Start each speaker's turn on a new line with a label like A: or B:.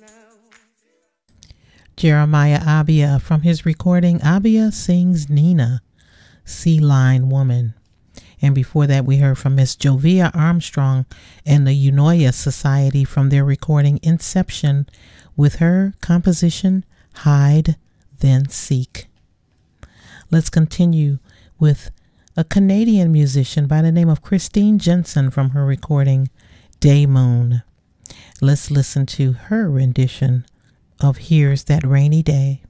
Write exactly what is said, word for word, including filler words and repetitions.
A: Jeremiah Abia from his recording Abia Sings Nina, Sea Line Woman. And before that, we heard from Miss Jovia Armstrong and the Eunoia Society from their recording Inception with her composition Hide, Then Seek. Let's continue with a Canadian musician by the name of Christine Jensen from her recording Day Moon. Let's listen to her rendition of Here's That Rainy Day.